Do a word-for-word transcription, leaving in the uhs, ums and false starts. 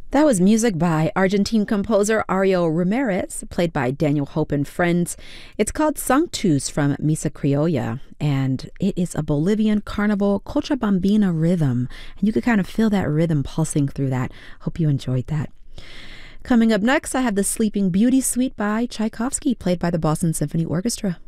That was music by Argentine composer Ario Ramirez, played by Daniel Hope and Friends. It's called Sanctus from Misa Criolla, and it is a Bolivian carnival Cochabambina rhythm. And you could kind of feel that rhythm pulsing through that. Hope you enjoyed that. Coming up next, I have the Sleeping Beauty Suite by Tchaikovsky, played by the Boston Symphony Orchestra.